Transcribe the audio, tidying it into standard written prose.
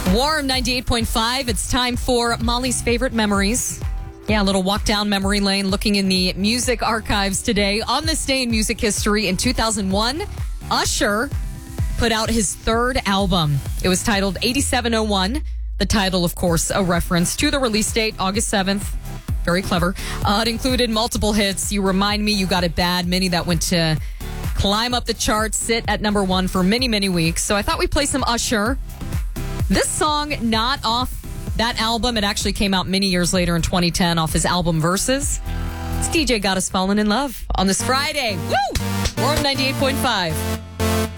Warm 98.5. It's time for Molly's favorite memories. Yeah, a little walk down memory lane looking in the music archives today. On this day in music history in 2001, Usher put out his third album. It was titled 8701. The title, of course, a reference to the release date, August 7th. Very clever. It included multiple hits. You Remind Me, You Got It Bad, many that went to climb up the charts, sit at number one for many, many weeks. So I thought we'd play some Usher. This song, not off that album. It actually came out many years later in 2010 off his album Versus. It's DJ Got Us Falling in Love on this Friday. Woo! Warm 98.5.